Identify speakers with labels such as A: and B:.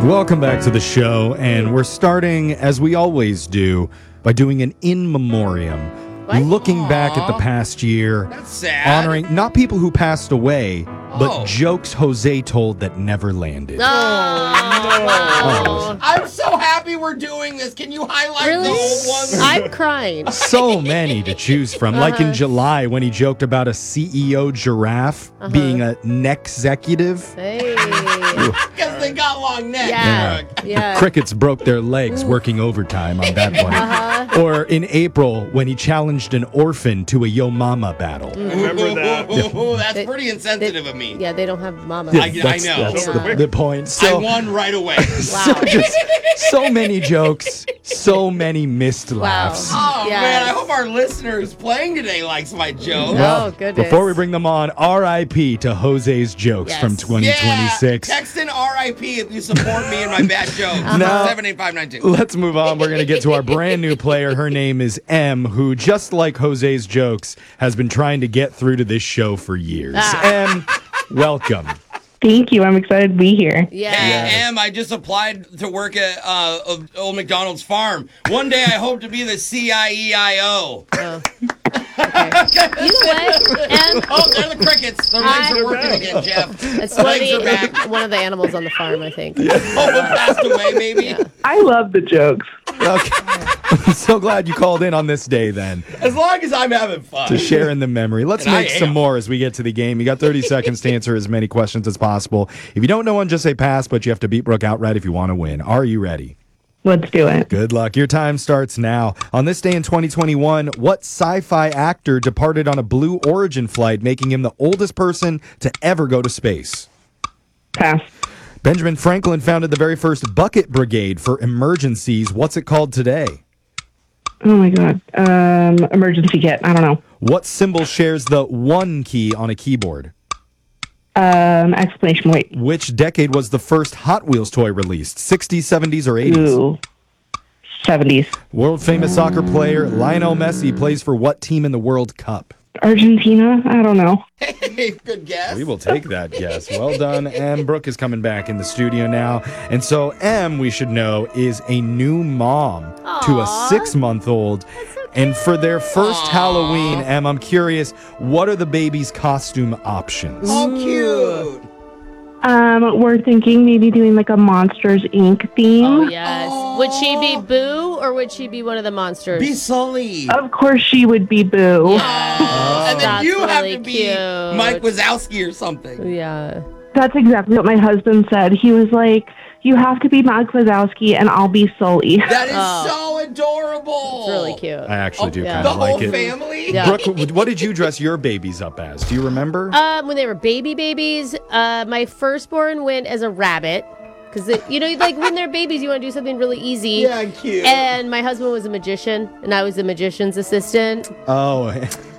A: Welcome back to the show, and we're starting, as we always do, by doing an in memoriam.
B: What?
A: Looking back at the past year,
C: That's sad.
A: honoring not people who passed away, but
C: Oh.
A: jokes Jose told that never landed.
B: Oh.
C: I'm so happy we're doing this. Can you highlight
B: Really?
C: the old ones?
B: I'm crying.
A: So many to choose from. Like in July when he joked about a CEO giraffe being a neck executive.
B: Hey.
C: Because they got long necks.
B: Yeah. Yeah.
A: Crickets broke their legs working overtime on that one. Or in April when he challenged an orphan to a Yo Mama battle.
C: Remember that? That's
B: They-
C: pretty insensitive of me.
B: Yeah, they don't have mama.
C: I know.
A: That's the point. So,
C: I won right away.
A: so, just, so many jokes, so many missed laughs.
C: Oh,
B: Yes.
C: man, I hope our listeners playing today likes my joke.
B: Oh, goodness.
A: Before we bring them on, RIP to Jose's jokes
B: Yes.
A: from 2026.
C: Yeah, text in RIP if you support me and my bad jokes.
A: Now-
C: 78592.
A: Let's move on. We're going to get to our brand new player. Her name is M, who, just like Jose's jokes, has been trying to get through to this show for years. M, welcome.
D: Thank you. I'm excited to be here.
B: Yeah.
C: Hey, Em, I just applied to work at Old McDonald's farm. One day I hope to be the CIEIO.
B: Okay. You know what? And
C: Oh, they're the crickets. Their legs are working again, Jeff.
B: it's
C: Legs are back.
B: one of the animals on the farm, I think.
C: Oh, it passed away, maybe.
D: I love the jokes.
A: Okay. I'm so glad you called in on this day then
C: As long as I'm having fun.
A: to share in the memory. Let's
C: And I
A: make some
C: am.
A: more as we get to the game. You got 30 seconds to answer as many questions as possible. If you don't know one, just say pass, but you have to beat Brooke outright if you want to win. Are you ready?
D: Let's do it.
A: Good luck. Your time starts now. On this day in 2021, what sci-fi actor departed on a Blue Origin flight, making him the oldest person to ever go to space?
D: Pass.
A: Benjamin Franklin founded the very first bucket brigade for emergencies. What's it called today?
D: Oh my God. Emergency kit. I don't know.
A: What symbol shares the 1 key on a keyboard?
D: Explanation. Wait.
A: Which decade was the first Hot Wheels toy released? 60s, 70s, or 80s?
D: Ooh. 70s.
A: World famous soccer player Lionel Messi plays for what team in the World Cup?
D: Argentina. I don't know.
C: Hey, good guess.
A: We will take that guess. Well done. M. Brooke is coming back in the studio now. And so M, we should know, is a new mom to a
B: Aw.
A: 6-month-old. And for their first
C: Aw.
A: Halloween, M, I'm curious, what are the baby's costume options?
C: Oh, cute.
D: We're thinking maybe doing like a Monsters Inc. theme.
B: Oh, yes. Would she be Boo or would she be one of the monsters?
C: Be Sully.
D: Of course she would be Boo.
C: And then
B: That's
C: you have
B: really
C: to be
B: cute.
C: Mike Wazowski or something.
B: Yeah.
D: That's exactly what my husband said. He was like, you have to be Mike Wazowski and I'll be Sully.
C: That is
B: Oh.
C: so adorable.
B: It's really cute.
A: I actually do
B: yeah.
A: kind
C: The
A: of
C: whole
A: like it.
C: family?
B: Yeah.
A: Brooke, what did you dress your babies up as? Do you remember?
B: When they were babies, my firstborn went as a rabbit. Because, like when they're babies, you want to do something really easy.
C: Yeah, cute.
B: And my husband was a magician, and I was the magician's assistant.
A: Oh,